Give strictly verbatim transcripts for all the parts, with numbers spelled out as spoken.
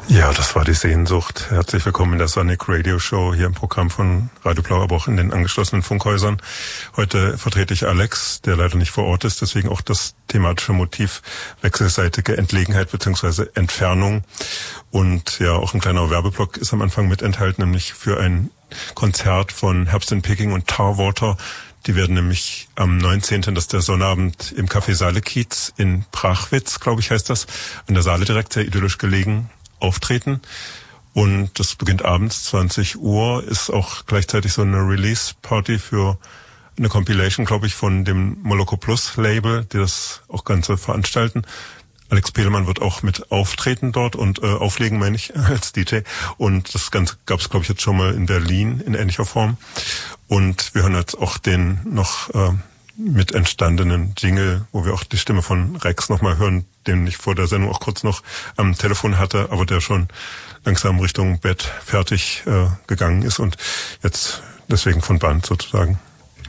Ja, das war die Sehnsucht. Herzlich willkommen in der Sonic Radio Show hier im Programm von Radio Blau, aber auch in den angeschlossenen Funkhäusern. Heute vertrete ich Alex, der leider nicht vor Ort ist, deswegen auch das thematische Motiv wechselseitige Entlegenheit bzw. Entfernung. Und ja, auch ein kleiner Werbeblock ist am Anfang mit enthalten, nämlich für ein Konzert von Herbst in Peking und Tarwater. Die werden nämlich am neunzehnten, das ist der Sonnabend, im Café Saale-Kiez in Prachwitz, glaube ich heißt das, an der Saale direkt, sehr idyllisch gelegen, auftreten. Und das beginnt abends zwanzig Uhr, ist auch gleichzeitig so eine Release-Party für eine Compilation, glaube ich, von dem Moloko Plus Label, die das auch Ganze veranstalten. Alex Pehlmann wird auch mit auftreten dort und äh, auflegen, meine ich, als D J. Und das Ganze gab es, glaube ich, jetzt schon mal in Berlin in ähnlicher Form. Und wir hören jetzt auch den noch äh, mit entstandenen Jingle, wo wir auch die Stimme von Rex nochmal hören, den ich vor der Sendung auch kurz noch am Telefon hatte, aber der schon langsam Richtung Bett fertig äh, gegangen ist und jetzt deswegen von Band sozusagen.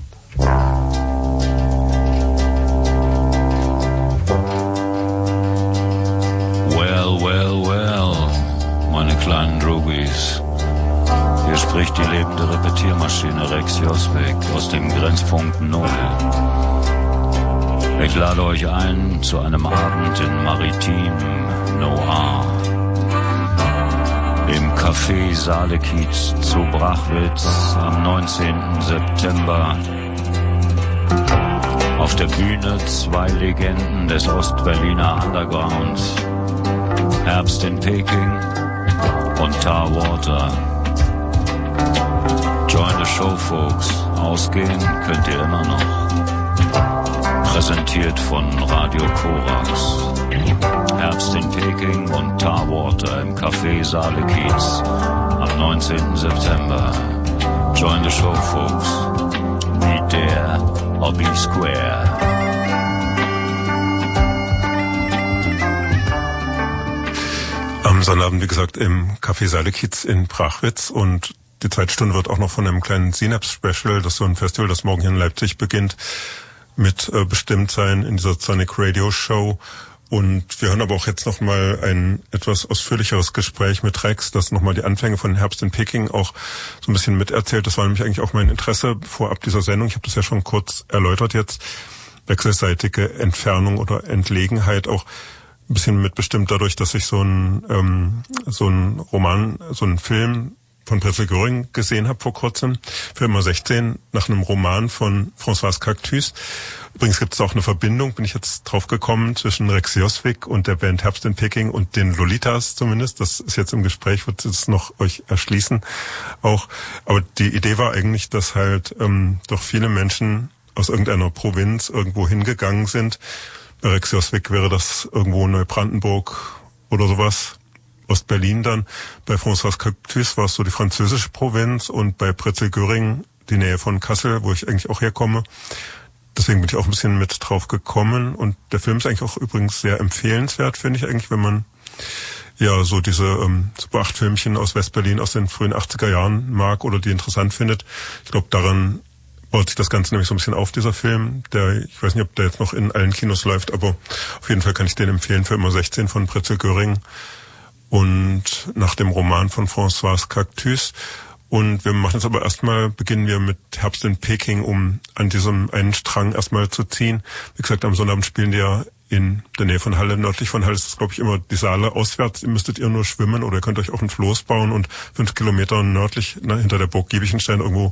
Well, well, well, meine kleinen Droogies. Hier spricht die lebende Repetiermaschine Rex Joswig aus dem Grenzpunkt Null. Ich lade euch ein zu einem Abend in Maritim Noir. Im Café Saale-Kiez zu Brachwitz am neunzehnten September. Auf der Bühne zwei Legenden des Ostberliner Undergrounds. Herbst in Peking und Tarwater. Join the show, folks. Ausgehen könnt ihr immer noch. Präsentiert von Radio Korax. Herbst in Peking und Tarwater im Café Saale-Kiez am neunzehnten September. Join the show, folks. Be there or be square. Am Sonnabend, wie gesagt, im Café Saale-Kiez in Prachwitz, und die zweite Stunde wird auch noch von einem kleinen Synapse-Special, das ist so ein Festival, das morgen hier in Leipzig beginnt, mit äh, bestimmt sein in dieser Sonic Radio Show. Und wir hören aber auch jetzt nochmal ein etwas ausführlicheres Gespräch mit Rex, das nochmal die Anfänge von Herbst in Peking auch so ein bisschen miterzählt. Das war nämlich eigentlich auch mein Interesse vorab dieser Sendung. Ich habe das ja schon kurz erläutert jetzt. Wechselseitige Entfernung oder Entlegenheit auch ein bisschen mitbestimmt dadurch, dass ich so ein ähm, so ein Roman, so ein Film von Pretzel Göring gesehen habe vor kurzem, für immer sechzehn, nach einem Roman von Françoise Cactus. Übrigens gibt es auch eine Verbindung, bin ich jetzt drauf gekommen, zwischen Rex Joswig und der Band Herbst in Peking und den Lolitas zumindest. Das ist jetzt im Gespräch, wird es noch euch erschließen auch. Aber die Idee war eigentlich, dass halt ähm, doch viele Menschen aus irgendeiner Provinz irgendwo hingegangen sind. Bei Rex Joswig wäre das irgendwo Neubrandenburg oder sowas. Ostberlin dann. Bei Françoise Cactus war es so die französische Provinz und bei Pretzel Göring die Nähe von Kassel, wo ich eigentlich auch herkomme. Deswegen bin ich auch ein bisschen mit drauf gekommen, und der Film ist eigentlich auch übrigens sehr empfehlenswert, finde ich eigentlich, wenn man ja so diese ähm, Super acht Filmchen aus Westberlin aus den frühen achtziger Jahren mag oder die interessant findet. Ich glaube, daran baut sich das Ganze nämlich so ein bisschen auf, dieser Film. Der, ich weiß nicht, ob der jetzt noch in allen Kinos läuft, aber auf jeden Fall kann ich den empfehlen, für immer sechzehn von Pretzel Göring. Und nach dem Roman von Françoise Cactus. Und wir machen jetzt aber erstmal, beginnen wir mit Herbst in Peking, um an diesem einen Strang erstmal zu ziehen. Wie gesagt, am Sonnabend spielen die ja in der Nähe von Halle, nördlich von Halle ist das, glaube ich, immer die Saale auswärts. Ihr müsstet ihr nur schwimmen oder ihr könnt euch auch ein Floß bauen und fünf Kilometer nördlich, na, hinter der Burg Giebichenstein irgendwo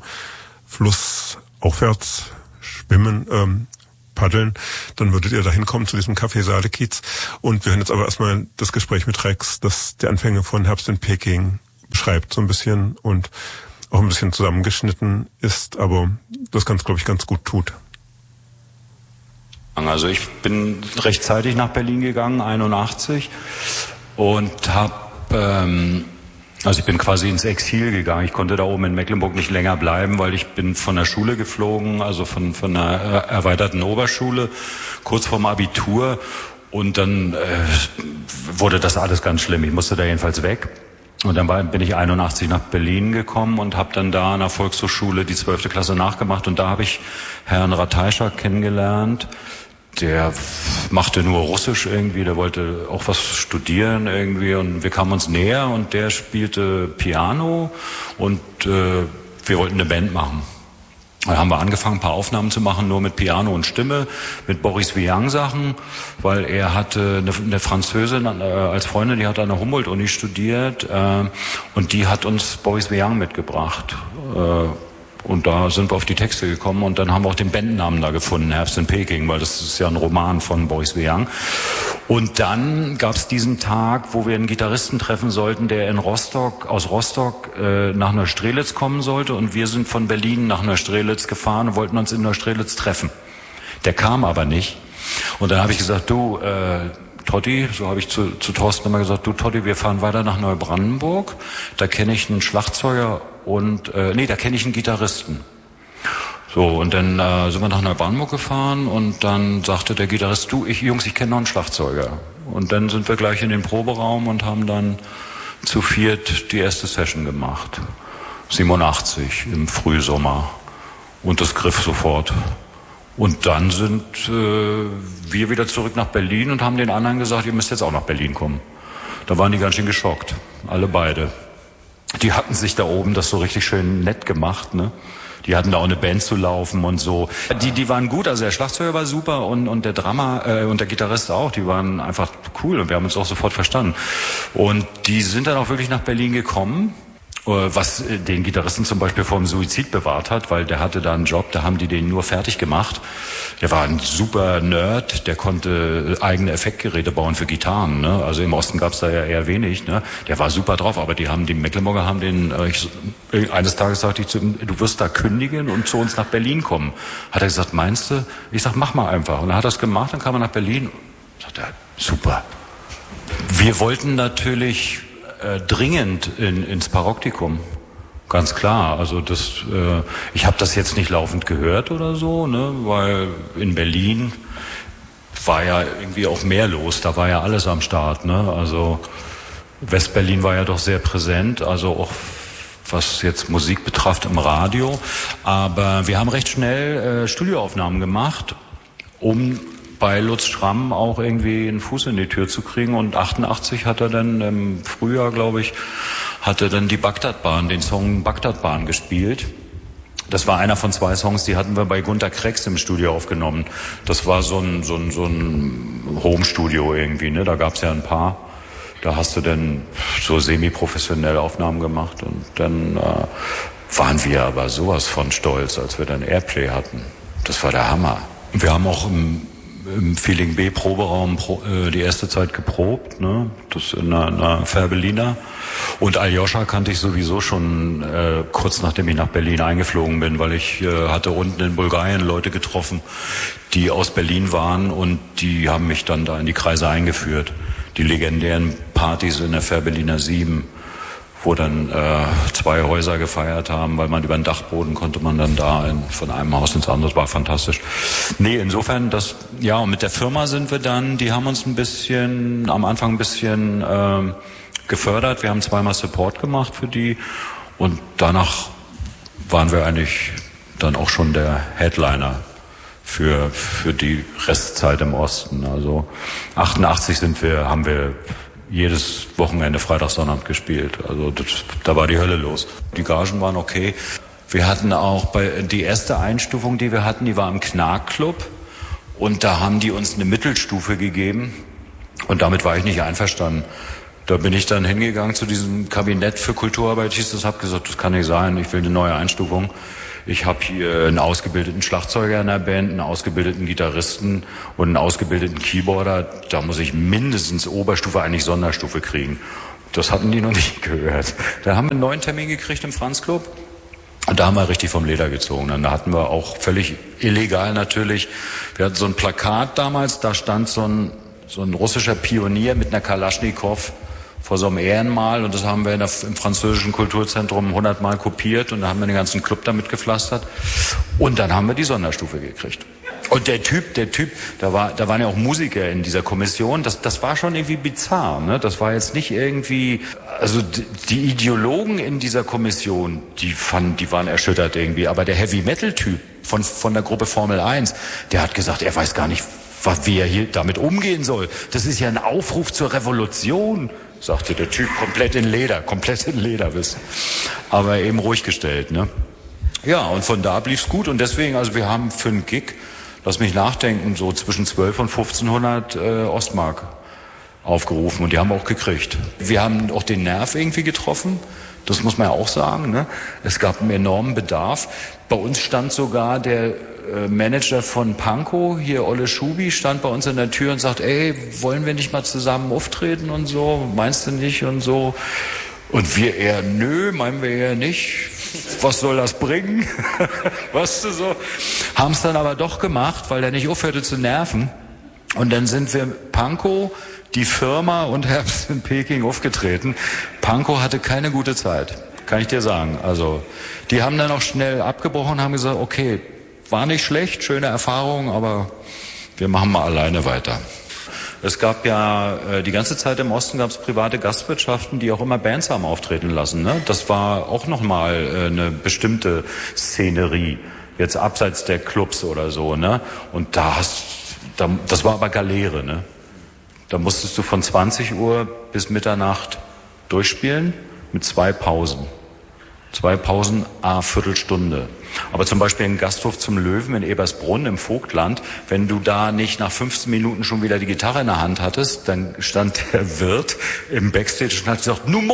flussaufwärts schwimmen, ähm, paddeln, dann würdet ihr da hinkommen zu diesem Café Saale-Kiez. Und wir hören jetzt aber erstmal das Gespräch mit Rex, das die Anfänge von Herbst in Peking beschreibt so ein bisschen und auch ein bisschen zusammengeschnitten ist, aber das ganz, glaube ich, ganz gut tut. Also ich bin rechtzeitig nach Berlin gegangen, einundachtzig, und habe ähm, Also ich bin quasi ins Exil gegangen. Ich konnte da oben in Mecklenburg nicht länger bleiben, weil ich bin von der Schule geflogen, also von, von einer erweiterten Oberschule, kurz vorm Abitur. Und dann äh, wurde das alles ganz schlimm. Ich musste da jedenfalls weg. Und dann war, bin ich einundachtzig nach Berlin gekommen und habe dann da an der Volkshochschule die zwölfte Klasse nachgemacht. Und da habe ich Herrn Ratajczak kennengelernt, der machte nur Russisch irgendwie, der wollte auch was studieren irgendwie und wir kamen uns näher und der spielte Piano und äh, wir wollten eine Band machen. Da haben wir angefangen, ein paar Aufnahmen zu machen, nur mit Piano und Stimme, mit Boris Vian Sachen, weil er hatte eine, eine Französin äh, als Freundin, die hat an der Humboldt-Uni studiert äh, und die hat uns Boris Vian mitgebracht. Äh, Und da sind wir auf die Texte gekommen und dann haben wir auch den Bandnamen da gefunden, Herbst in Peking, weil das ist ja ein Roman von Boris Vian. Und dann gab es diesen Tag, wo wir einen Gitarristen treffen sollten, der in Rostock, aus Rostock äh, nach Neustrelitz kommen sollte und wir sind von Berlin nach Neustrelitz gefahren und wollten uns in Neustrelitz treffen. Der kam aber nicht. Und dann habe ich gesagt, du, äh, Totti, so habe ich zu, zu Thorsten immer gesagt, du Totti, wir fahren weiter nach Neubrandenburg, da kenne ich einen Schlagzeuger und, äh, nee, da kenne ich einen Gitarristen. So, und dann äh, sind wir nach Neubrandenburg gefahren und dann sagte der Gitarrist, du, ich, Jungs, ich kenne noch einen Schlagzeuger. Und dann sind wir gleich in den Proberaum und haben dann zu viert die erste Session gemacht. siebenundachtzig im Frühsommer. Und das griff sofort. Und dann sind äh, wir wieder zurück nach Berlin und haben den anderen gesagt, ihr müsst jetzt auch nach Berlin kommen. Da waren die ganz schön geschockt, alle beide. Die hatten sich da oben das so richtig schön nett gemacht, ne? Die hatten da auch eine Band zu laufen und so. Die, die waren gut, also der Schlagzeuger war super und, und der Drummer äh, und der Gitarrist auch, die waren einfach cool und wir haben uns auch sofort verstanden. Und die sind dann auch wirklich nach Berlin gekommen, was den Gitarristen zum Beispiel vom Suizid bewahrt hat, weil der hatte da einen Job, da haben die den nur fertig gemacht. Der war ein super Nerd, der konnte eigene Effektgeräte bauen für Gitarren, ne? Also im Osten gab's da ja eher wenig, ne? Der war super drauf, aber die haben, die Mecklenburger haben den, äh, ich, eines Tages sagte ich zu ihm, du wirst da kündigen und zu uns nach Berlin kommen. Hat er gesagt, meinst du? Ich sag, mach mal einfach. Und dann hat er es gemacht, dann kam er nach Berlin. Sagt er, super. Wir wollten natürlich Äh, dringend in, ins Paroptikum, ganz klar. Also das, äh, ich habe das jetzt nicht laufend gehört oder so, ne, weil in Berlin war ja irgendwie auch mehr los. Da war ja alles am Start, ne. Also Westberlin war ja doch sehr präsent, also auch was jetzt Musik betrifft im Radio. Aber wir haben recht schnell äh, Studioaufnahmen gemacht, um bei Lutz Schramm auch irgendwie einen Fuß in die Tür zu kriegen. Und achtundachtzig hat er dann im Frühjahr, glaube ich, hat er dann die Bagdadbahn, den Song Bagdadbahn gespielt. Das war einer von zwei Songs, die hatten wir bei Gunter Krex im Studio aufgenommen. Das war so ein, so ein, so ein Home-Studio irgendwie, ne? Da gab's ja ein paar. Da hast du dann so semi-professionelle Aufnahmen gemacht. Und dann äh, waren wir aber sowas von stolz, als wir dann Airplay hatten. Das war der Hammer. Wir haben auch im im Feeling B Proberaum pro, äh, die erste Zeit geprobt, ne? Das in einer, einer Färbeliner. Und Aljoscha kannte ich sowieso schon äh, kurz nachdem ich nach Berlin eingeflogen bin, weil ich äh, hatte unten in Bulgarien Leute getroffen, die aus Berlin waren und die haben mich dann da in die Kreise eingeführt. Die legendären Partys in der Färbeliner sieben, wo dann äh, zwei Häuser gefeiert haben, weil man über den Dachboden konnte man dann da in, von einem Haus ins andere, das war fantastisch. Nee, insofern, das, ja, und mit der Firma sind wir dann, die haben uns ein bisschen, am Anfang ein bisschen äh, gefördert, wir haben zweimal Support gemacht für die und danach waren wir eigentlich dann auch schon der Headliner für, für die Restzeit im Osten. Also achtundachtzig sind wir, haben wir jedes Wochenende Freitag, Sonnabend gespielt. Also das, da war die Hölle los. Die Gagen waren okay. Wir hatten auch bei die erste Einstufung, die wir hatten, die war im Knark-Club und da haben die uns eine Mittelstufe gegeben und damit war ich nicht einverstanden. Da bin ich dann hingegangen zu diesem Kabinett für Kulturarbeit, hieß das, hab gesagt, das kann nicht sein, ich will eine neue Einstufung. Ich habe hier einen ausgebildeten Schlagzeuger in der Band, einen ausgebildeten Gitarristen und einen ausgebildeten Keyboarder. Da muss ich mindestens Oberstufe, eigentlich Sonderstufe kriegen. Das hatten die noch nicht gehört. Da haben wir einen neuen Termin gekriegt im Franz Club. Und da haben wir richtig vom Leder gezogen. Dann hatten wir auch völlig illegal natürlich. Wir hatten so ein Plakat damals, da stand so ein, so ein russischer Pionier mit einer Kalaschnikow vor so einem Ehrenmal und das haben wir in der, im französischen Kulturzentrum hundertmal kopiert und da haben wir den ganzen Club damit gepflastert und dann haben wir die Sonderstufe gekriegt. Und der Typ, der Typ, da war, da waren ja auch Musiker in dieser Kommission, das, das war schon irgendwie bizarr, ne? Das war jetzt nicht irgendwie, also die Ideologen in dieser Kommission, die fanden, die waren erschüttert irgendwie, aber der Heavy-Metal-Typ von, von der Gruppe Formel eins, der hat gesagt, er weiß gar nicht, wie er hier damit umgehen soll. Das ist ja ein Aufruf zur Revolution, sagte der Typ, komplett in Leder, komplett in Leder, wissen. Aber eben ruhig gestellt, ne? Ja, und von da blieb's gut und deswegen, also wir haben für einen Gig, lass mich nachdenken, so zwischen zwölf und fünfzehnhundert äh, Ostmark aufgerufen und die haben wir auch gekriegt. Wir haben auch den Nerv irgendwie getroffen, das muss man ja auch sagen, ne? Es gab einen enormen Bedarf. Bei uns stand sogar der äh, Manager von Pankow, hier Olle Schubi, stand bei uns in der Tür und sagt, ey, wollen wir nicht mal zusammen auftreten und so, meinst du nicht und so? Und wir eher, nö, meinen wir eher nicht. Was soll das bringen? Weißt du so? Haben es dann aber doch gemacht, weil der nicht aufhörte zu nerven. Und dann sind wir Pankow, die Firma und Herbst in Peking aufgetreten. Pankow hatte keine gute Zeit, kann ich dir sagen. Also die haben dann auch schnell abgebrochen und haben gesagt, okay, war nicht schlecht, schöne Erfahrung, aber wir machen mal alleine weiter. Es gab ja äh, die ganze Zeit im Osten gab es private Gastwirtschaften, die auch immer Bands haben auftreten lassen. Ne? Das war auch nochmal äh, eine bestimmte Szenerie, jetzt abseits der Clubs oder so. Ne? Und da hast, da, das war aber Galeere. Ne? Da musstest du von zwanzig Uhr bis Mitternacht durchspielen mit zwei Pausen. Zwei Pausen à Viertelstunde. Aber zum Beispiel in Gasthof zum Löwen in Ebersbrunn im Vogtland, wenn du da nicht nach fünfzehn Minuten schon wieder die Gitarre in der Hand hattest, dann stand der Wirt im Backstage und hat gesagt, Nummer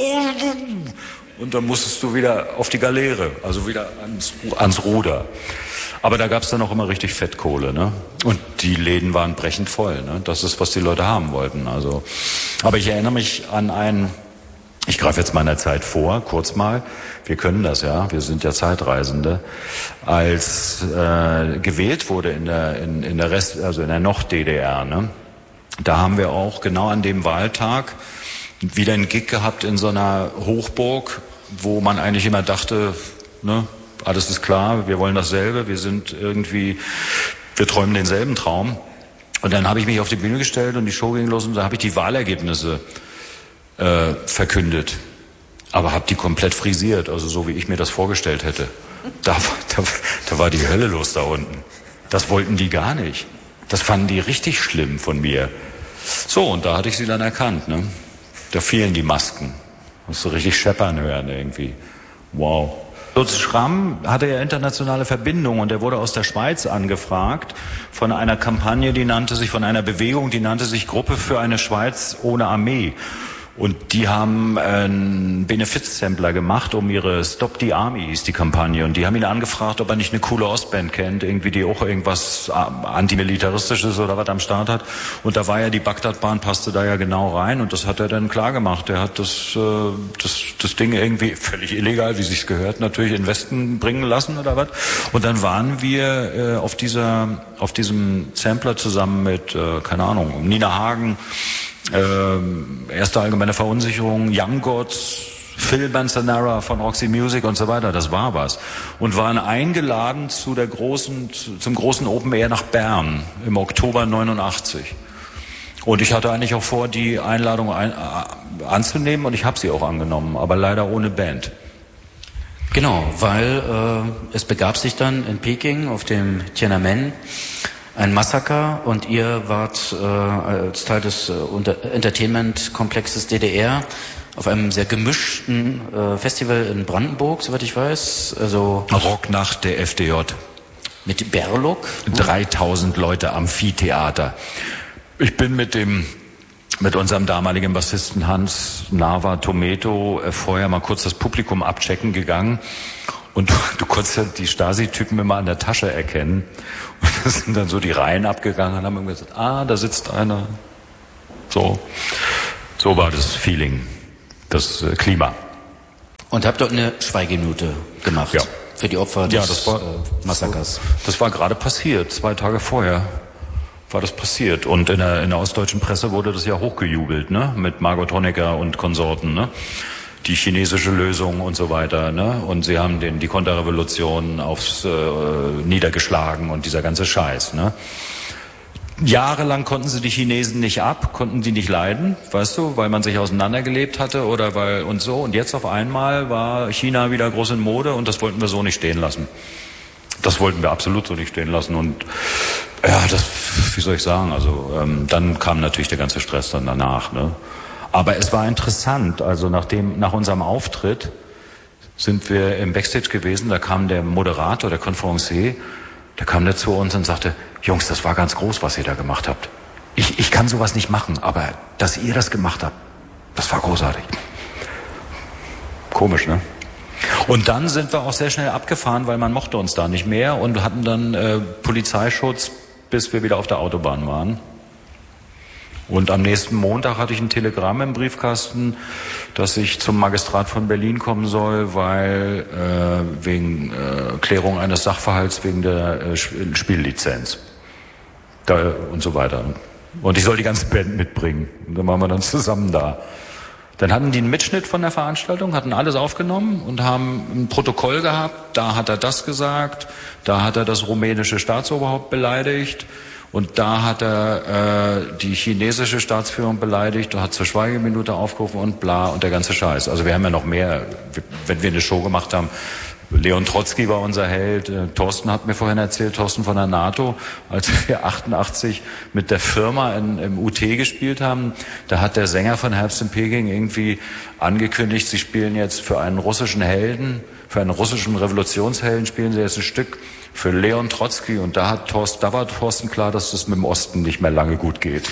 und dann musstest du wieder auf die Galeere, also wieder ans, ans Ruder. Aber da gab's dann auch immer richtig Fettkohle, ne? Und die Läden waren brechend voll, ne? Das ist, was die Leute haben wollten. Also, aber ich erinnere mich an einen, ich greife jetzt meiner Zeit vor, kurz mal. Wir können das ja, wir sind ja Zeitreisende. Als äh, gewählt wurde in der in, in der Rest, also in der Noch-D D R, ne? Da haben wir auch genau an dem Wahltag wieder einen Gig gehabt in so einer Hochburg, wo man eigentlich immer dachte, ne, alles ist klar, wir wollen dasselbe, wir sind irgendwie, wir träumen denselben Traum. Und dann habe ich mich auf die Bühne gestellt und die Show ging los und da habe ich die Wahlergebnisse äh, verkündet. Aber habe die komplett frisiert, also so wie ich mir das vorgestellt hätte. Da, da, da war die Hölle los da unten. Das wollten die gar nicht. Das fanden die richtig schlimm von mir. So, und da hatte ich sie dann erkannt, ne? Da fielen die Masken. Musst du richtig scheppern hören irgendwie. Wow. Lutz Schramm hatte ja internationale Verbindungen und er wurde aus der Schweiz angefragt von einer Kampagne, die nannte sich, von einer Bewegung, die nannte sich Gruppe für eine Schweiz ohne Armee. Und die haben einen Benefiz-Sampler gemacht, um ihre Stop the Army hieß die Kampagne. Und die haben ihn angefragt, ob er nicht eine coole Ostband kennt, irgendwie die auch irgendwas antimilitaristisches oder was am Start hat. Und da war ja die Bagdadbahn, passte da ja genau rein. Und das hat er dann klar gemacht. Er hat das, das, das Ding irgendwie völlig illegal, wie sich's gehört, natürlich in den Westen bringen lassen oder was. Und dann waren wir auf dieser, auf diesem Sampler zusammen mit, keine Ahnung, Nina Hagen, Ähm, erste allgemeine Verunsicherung, Young Gods, Phil Manzanera von Roxy Music und so weiter, das war was. Und waren eingeladen zu der großen, zum großen Open Air nach Bern im Oktober neunundachtzig. Und ich hatte eigentlich auch vor, die Einladung ein, äh, anzunehmen und ich habe sie auch angenommen, aber leider ohne Band. Genau, weil äh, es begab sich dann in Peking auf dem Tiananmen ein Massaker und ihr wart äh, als Teil des äh, Entertainment-Komplexes D D R auf einem sehr gemischten äh, Festival in Brandenburg, soweit ich weiß. Also Rocknacht der F D J. Mit Berlok. dreitausend Leute, Amphitheater. Ich bin mit dem mit unserem damaligen Bassisten Hans Nava Tometo äh, vorher mal kurz das Publikum abchecken gegangen. Und du, du konntest ja die Stasi-Typen immer an der Tasche erkennen. Und das sind dann so die Reihen abgegangen und haben immer gesagt, ah, da sitzt einer. So, so war das Feeling, das äh, Klima. Und habt dort eine Schweigeminute gemacht? Ja. Für die Opfer des ja, das war, äh, Massakers? Das war gerade passiert, zwei Tage vorher war das passiert. Und in der, in der ostdeutschen Presse wurde das ja hochgejubelt, ne? Mit Margot Honecker und Konsorten, ne? Die chinesische Lösung und so weiter, ne? Und sie haben den, die Konterrevolution aufs äh, niedergeschlagen und dieser ganze Scheiß, ne? Jahrelang konnten sie die Chinesen nicht ab, konnten die nicht leiden, weißt du, weil man sich auseinandergelebt hatte oder weil und so. Und jetzt auf einmal war China wieder groß in Mode und das wollten wir so nicht stehen lassen. Das wollten wir absolut so nicht stehen lassen. Und ja, das wie soll ich sagen, also ähm, dann kam natürlich der ganze Stress dann danach, ne? Aber es war interessant, also nach dem, nach unserem Auftritt sind wir im Backstage gewesen, da kam der Moderator, der Conferencier, der kam da zu uns und sagte, Jungs, das war ganz groß, was ihr da gemacht habt. Ich, ich kann sowas nicht machen, aber dass ihr das gemacht habt, das war großartig. Komisch, ne? Und dann sind wir auch sehr schnell abgefahren, weil man mochte uns da nicht mehr und hatten dann äh, Polizeischutz, bis wir wieder auf der Autobahn waren. Und am nächsten Montag hatte ich ein Telegramm im Briefkasten, dass ich zum Magistrat von Berlin kommen soll, weil äh, wegen äh, Klärung eines Sachverhalts wegen der äh, Spiellizenz da, und so weiter. Und ich soll die ganze Band mitbringen. Und dann waren wir dann zusammen da. Dann hatten die einen Mitschnitt von der Veranstaltung, hatten alles aufgenommen und haben ein Protokoll gehabt. Da hat er das gesagt, da hat er das rumänische Staatsoberhaupt beleidigt. Und da hat er äh, die chinesische Staatsführung beleidigt, hat zur Schweigeminute aufgerufen und bla und der ganze Scheiß. Also wir haben ja noch mehr, wenn wir eine Show gemacht haben. Leon Trotsky war unser Held. Äh, Thorsten hat mir vorhin erzählt, Thorsten von der NATO, als wir achtundachtzig mit der Firma in, im U T gespielt haben, da hat der Sänger von Herbst in Peking irgendwie angekündigt, sie spielen jetzt für einen russischen Helden, für einen russischen Revolutionshelden spielen sie jetzt ein Stück für Leon Trotsky, und da hat Thorsten, da war Thorsten klar, dass das mit dem Osten nicht mehr lange gut geht.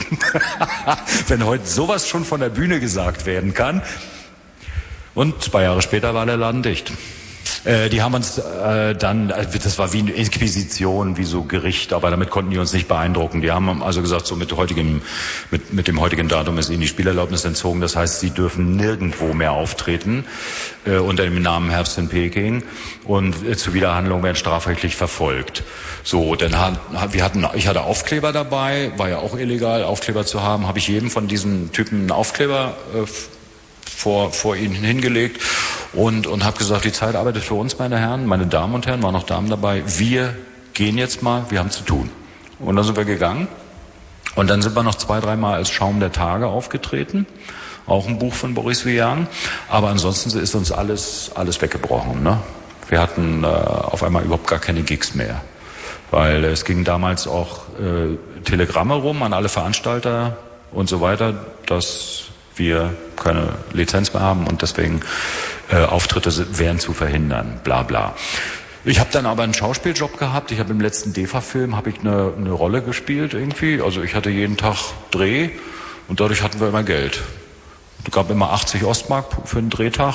Wenn heute sowas schon von der Bühne gesagt werden kann. Und zwei Jahre später war der Laden dicht. Äh, die haben uns äh, dann, das war wie eine Inquisition, wie so Gericht, aber damit konnten die uns nicht beeindrucken. Die haben also gesagt, so mit heutigem, mit, mit dem heutigen Datum ist ihnen die Spielerlaubnis entzogen. Das heißt, sie dürfen nirgendwo mehr auftreten äh, unter dem Namen Herbst in Peking, und äh, Zuwiderhandlungen werden strafrechtlich verfolgt. So, dann hat, wir hatten, ich hatte Aufkleber dabei, war ja auch illegal, Aufkleber zu haben. Habe ich jedem von diesen Typen einen Aufkleber äh, vor, vor ihnen hingelegt und, und habe gesagt, die Zeit arbeitet für uns, meine Herren, meine Damen und Herren, waren noch Damen dabei, wir gehen jetzt mal, wir haben zu tun. Und dann sind wir gegangen und dann sind wir noch zwei, dreimal als Schaum der Tage aufgetreten, auch ein Buch von Boris Vian, aber ansonsten ist uns alles, alles weggebrochen, ne? Wir hatten äh, auf einmal überhaupt gar keine Gigs mehr, weil es ging damals auch äh, Telegramme rum an alle Veranstalter und so weiter, dass wir keine Lizenz mehr haben und deswegen äh, Auftritte wären zu verhindern, bla bla. Ich habe dann aber einen Schauspieljob gehabt. Ich habe im letzten D E F A-Film habe ich eine, eine Rolle gespielt irgendwie. Also ich hatte jeden Tag Dreh und dadurch hatten wir immer Geld. Es gab immer achtzig Ostmark für einen Drehtag.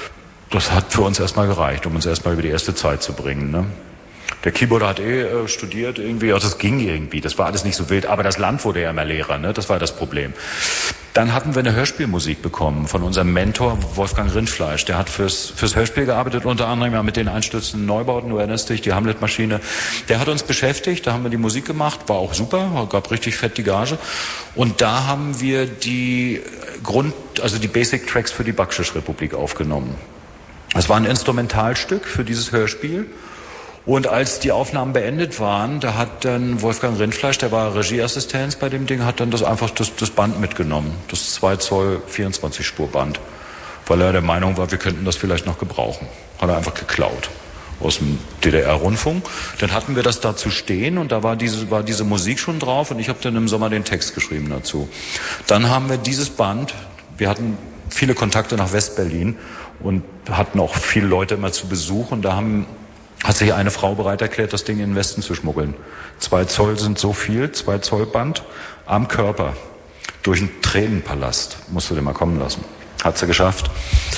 Das hat für uns erstmal gereicht, um uns erstmal über die erste Zeit zu bringen, ne? Der Keyboarder hat eh äh, studiert irgendwie, also das ging irgendwie, das war alles nicht so wild, aber das Land wurde ja immer leerer, ne? Das war das Problem. Dann hatten wir eine Hörspielmusik bekommen von unserem Mentor Wolfgang Rindfleisch, der hat fürs, fürs Hörspiel gearbeitet, unter anderem ja mit den einstürzenden Neubauten, du erinnerst dich, die Hamlet-Maschine. Der hat uns beschäftigt, da haben wir die Musik gemacht, war auch super, gab richtig fett die Gage. Und da haben wir die Grund, also die Basic Tracks für die Bakšiš-Republik aufgenommen. Das war ein Instrumentalstück für dieses Hörspiel. Und als die Aufnahmen beendet waren, da hat dann Wolfgang Rindfleisch, der war Regieassistent bei dem Ding, hat dann das einfach das, das Band mitgenommen. Das zwei Zoll vierundzwanzig Spur Band. Weil er der Meinung war, wir könnten das vielleicht noch gebrauchen. Hat er einfach geklaut. Aus dem D D R-Rundfunk. Dann hatten wir das dazu stehen und da war diese, war diese Musik schon drauf und ich habe dann im Sommer den Text geschrieben dazu. Dann haben wir dieses Band, wir hatten viele Kontakte nach Westberlin und hatten auch viele Leute immer zu Besuch und da haben hat sich eine Frau bereit erklärt, das Ding in den Westen zu schmuggeln. Zwei Zoll sind so viel, zwei Zoll Band am Körper. Durch einen Tränenpalast. Musst du dir mal kommen lassen. Hat sie geschafft.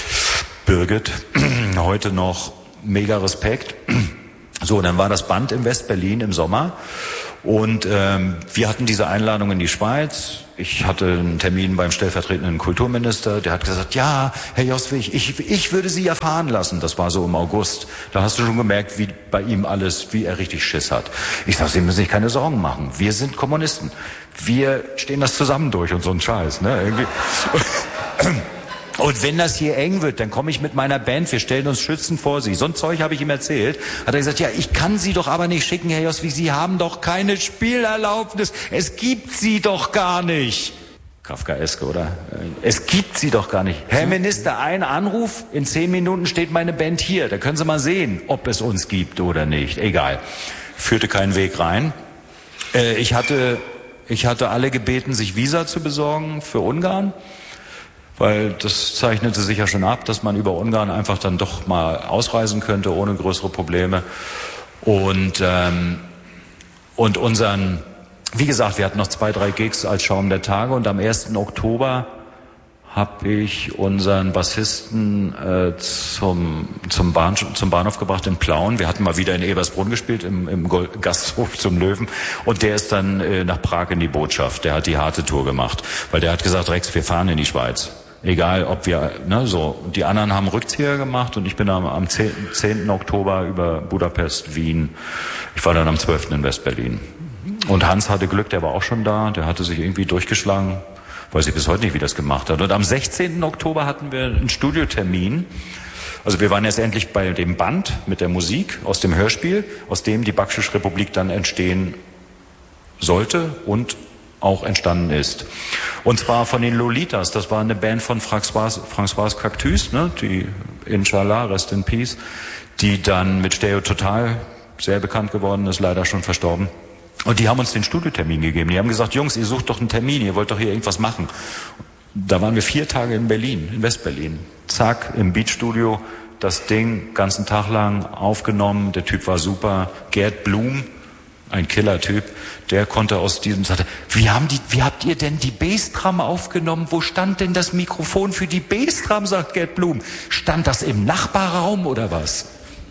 Birgit, heute noch mega Respekt. So, dann war das Band in Westberlin im Sommer. Und ähm, wir hatten diese Einladung in die Schweiz. Ich hatte einen Termin beim stellvertretenden Kulturminister. Der hat gesagt, ja, Herr Joswig, ich, ich würde Sie ja fahren lassen. Das war so im August. Da hast du schon gemerkt, wie bei ihm alles, wie er richtig Schiss hat. Ich sag, Sie müssen sich keine Sorgen machen. Wir sind Kommunisten. Wir stehen das zusammen durch und so ein Scheiß, ne? Irgendwie. Und wenn das hier eng wird, dann komme ich mit meiner Band, wir stellen uns schützend vor Sie. So ein Zeug habe ich ihm erzählt. Hat er gesagt, ja, ich kann Sie doch aber nicht schicken, Herr Joswig, Sie haben doch keine Spielerlaubnis. Es gibt Sie doch gar nicht. Kafkaeske, oder? Es gibt Sie doch gar nicht. Herr Minister, ein Anruf, in zehn Minuten steht meine Band hier. Da können Sie mal sehen, ob es uns gibt oder nicht. Egal. Führte keinen Weg rein. Äh, ich hatte, ich hatte alle gebeten, sich Visa zu besorgen für Ungarn, weil das zeichnete sich ja schon ab, dass man über Ungarn einfach dann doch mal ausreisen könnte, ohne größere Probleme. Und, ähm, und unseren, wie gesagt, wir hatten noch zwei, drei Gigs als Schaum der Tage und am ersten Oktober habe ich unseren Bassisten äh, zum, zum, Bahn, zum Bahnhof gebracht in Plauen. Wir hatten mal wieder in Ebersbrunn gespielt, im, im Gasthof zum Löwen. Und der ist dann äh, nach Prag in die Botschaft. Der hat die harte Tour gemacht. Weil der hat gesagt, Rex, wir fahren in die Schweiz. Egal, ob wir, ne, so. Die anderen haben Rückzieher gemacht und ich bin am, am zehnten Oktober über Budapest, Wien. Ich war dann am zwölften in West-Berlin. Und Hans hatte Glück, der war auch schon da. Der hatte sich irgendwie durchgeschlagen. Weiß ich bis heute nicht, wie das gemacht hat. Und am sechzehnten Oktober hatten wir einen Studiotermin. Also wir waren jetzt endlich bei dem Band mit der Musik aus dem Hörspiel, aus dem die Bakšiš Republik dann entstehen sollte und auch entstanden ist. Und zwar von den Lolitas. Das war eine Band von François, François Cactus, ne, die Inshallah, Rest in Peace, die dann mit Stereo Total sehr bekannt geworden ist, leider schon verstorben. Und die haben uns den Studiotermin gegeben. Die haben gesagt, Jungs, ihr sucht doch einen Termin, ihr wollt doch hier irgendwas machen. Da waren wir vier Tage in Berlin, in West-Berlin. Zack, im Beatstudio, das Ding, ganzen Tag lang aufgenommen. Der Typ war super. Gerd Blum, ein Killer-Typ, der konnte aus diesem, sagte, wie haben die, wie habt ihr denn die Bassdrum aufgenommen? Wo stand denn das Mikrofon für die Bassdrum, sagt Gerd Blum. Stand das im Nachbarraum oder was?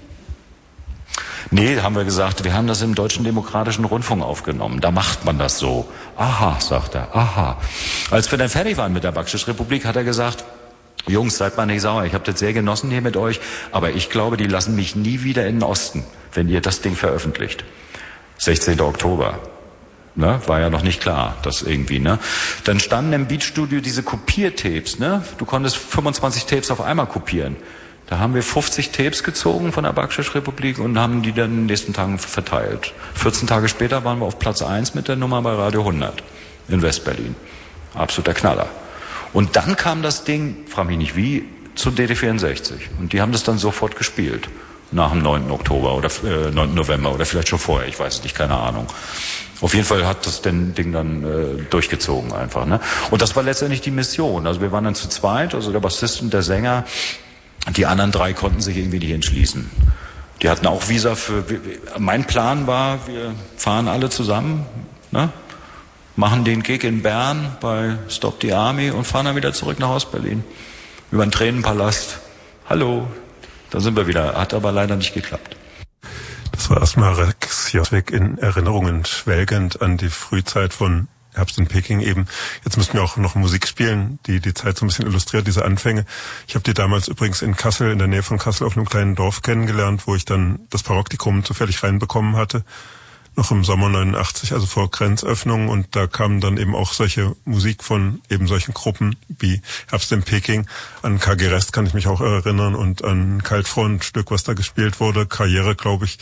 Nee, haben wir gesagt, wir haben das im Deutschen Demokratischen Rundfunk aufgenommen. Da macht man das so. Aha, sagt er, aha. Als wir dann fertig waren mit der Bakšiš Republik, hat er gesagt, Jungs, seid mal nicht sauer, ich habe das sehr genossen hier mit euch, aber ich glaube, die lassen mich nie wieder in den Osten, wenn ihr das Ding veröffentlicht. sechzehnten Oktober. Ne, war ja noch nicht klar, das irgendwie, ne. Dann standen im Beatstudio diese Kopiertapes, ne. Du konntest fünfundzwanzig Tapes auf einmal kopieren. Da haben wir fünfzig Tapes gezogen von der Bakšiš Republik und haben die dann in den nächsten Tagen verteilt. vierzehn Tage später waren wir auf Platz eins mit der Nummer bei Radio hundert in West-Berlin. Absoluter Knaller. Und dann kam das Ding, frag mich nicht wie, zu D D vierundsechzig. Und die haben das dann sofort gespielt. Nach dem neunten Oktober oder äh, neunten November oder vielleicht schon vorher, ich weiß es nicht, keine Ahnung. Auf jeden Fall hat das Ding dann äh, durchgezogen einfach, ne? Und das war letztendlich die Mission. Also wir waren dann zu zweit, also der Bassist und der Sänger. Die anderen drei konnten sich irgendwie nicht entschließen. Die hatten auch Visa für... Mein Plan war, wir fahren alle zusammen, ne? Machen den Gig in Bern bei Stop the Army und fahren dann wieder zurück nach Ostberlin. Über den Tränenpalast. Hallo, da sind wir wieder. Hat aber leider nicht geklappt. Das war erstmal Rex Joswig in Erinnerungen schwelgend an die Frühzeit von Herbst in Peking eben. Jetzt müssen wir auch noch Musik spielen, die die Zeit so ein bisschen illustriert, diese Anfänge. Ich habe die damals übrigens in Kassel, in der Nähe von Kassel auf einem kleinen Dorf kennengelernt, wo ich dann das Paroptikum zufällig reinbekommen hatte. Noch im Sommer neunundachtzig, also vor Grenzöffnung. Und da kam dann eben auch solche Musik von eben solchen Gruppen wie Herbst in Peking. An K G Rest kann ich mich auch erinnern und an Kaltfront, Stück, was da gespielt wurde. Karriere, glaube ich.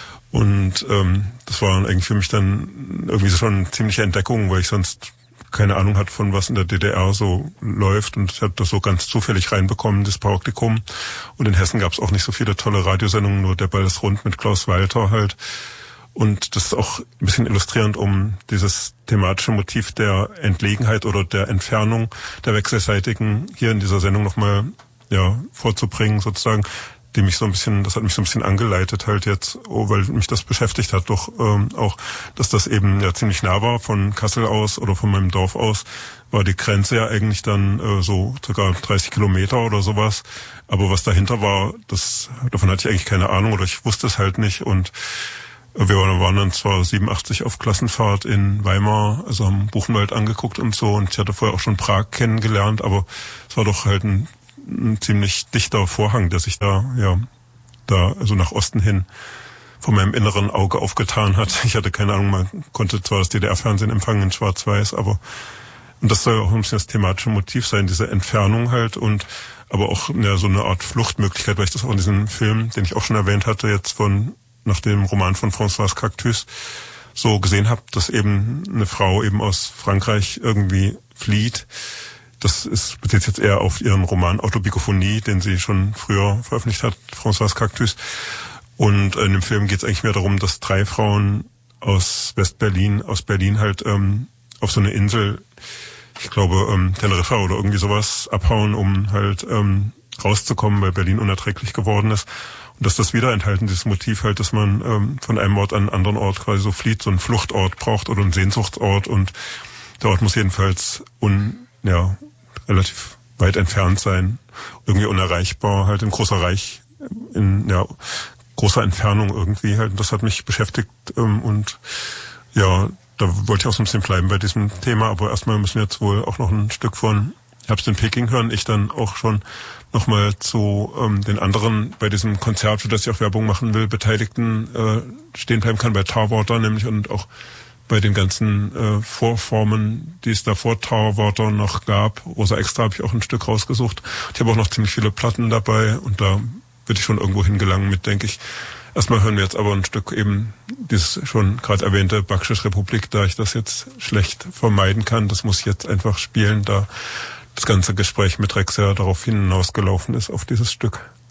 Und ähm, das war eigentlich für mich dann irgendwie so schon eine ziemliche Entdeckung, weil ich sonst keine Ahnung hatte, von was in der D D R so läuft. Und ich hatte das so ganz zufällig reinbekommen, das Paroptikum. Und in Hessen gab es auch nicht so viele tolle Radiosendungen, nur Der Ball ist rund mit Klaus Walter halt. Und das ist auch ein bisschen illustrierend, um dieses thematische Motiv der Entlegenheit oder der Entfernung der Wechselseitigen hier in dieser Sendung nochmal ja, vorzubringen sozusagen. Die mich so ein bisschen, das hat mich so ein bisschen angeleitet halt jetzt, oh, weil mich das beschäftigt hat, doch ähm, auch, dass das eben ja ziemlich nah war von Kassel aus oder von meinem Dorf aus, war die Grenze ja eigentlich dann äh, so circa dreißig Kilometer oder sowas. Aber was dahinter war, das davon hatte ich eigentlich keine Ahnung oder ich wusste es halt nicht. Und wir waren dann zwar siebenundachtzig auf Klassenfahrt in Weimar, also haben Buchenwald angeguckt und so, und ich hatte vorher auch schon Prag kennengelernt, aber es war doch halt ein ein ziemlich dichter Vorhang, der sich da, ja, da, also nach Osten hin von meinem inneren Auge aufgetan hat. Ich hatte keine Ahnung, man konnte zwar das D D R-Fernsehen empfangen in Schwarz-Weiß, aber, und das soll auch ein bisschen das thematische Motiv sein, diese Entfernung halt, und, aber auch, ja, so eine Art Fluchtmöglichkeit, weil ich das auch in diesem Film, den ich auch schon erwähnt hatte, jetzt von, nach dem Roman von François Cactus, so gesehen habe, dass eben eine Frau eben aus Frankreich irgendwie flieht. Das ist, bezieht jetzt eher auf ihren Roman Autobiographie, den sie schon früher veröffentlicht hat, François Cactus. Und in dem Film geht es eigentlich mehr darum, dass drei Frauen aus West-Berlin, aus Berlin halt ähm, auf so eine Insel, ich glaube ähm, Teneriffa oder irgendwie sowas, abhauen, um halt ähm, rauszukommen, weil Berlin unerträglich geworden ist. Und dass das wieder enthalten, dieses Motiv halt, dass man ähm, von einem Ort an einen anderen Ort quasi so flieht, so einen Fluchtort braucht oder einen Sehnsuchtsort, und der Ort muss jedenfalls un, ja, relativ weit entfernt sein, irgendwie unerreichbar, halt in großer Reich, in ja, großer Entfernung irgendwie halt. Und das hat mich beschäftigt ähm, und ja, da wollte ich auch so ein bisschen bleiben bei diesem Thema, aber erstmal müssen wir jetzt wohl auch noch ein Stück von Herbst in Peking hören. Ich dann auch schon nochmal zu ähm, den anderen bei diesem Konzert, für das ich auch Werbung machen will, Beteiligten äh, stehen bleiben kann, bei Tarwater nämlich, und auch bei den ganzen äh, Vorformen, die es da vor Tarwater noch gab. Rosa Extra habe ich auch ein Stück rausgesucht. Ich habe auch noch ziemlich viele Platten dabei und da würde ich schon irgendwo hingelangen mit, denke ich. Erstmal hören wir jetzt aber ein Stück eben dieses schon gerade erwähnte Bakschisch Republik, da ich das jetzt schlecht vermeiden kann. Das muss ich jetzt einfach spielen, da das ganze Gespräch mit Rex ja darauf hinausgelaufen ist, auf dieses Stück.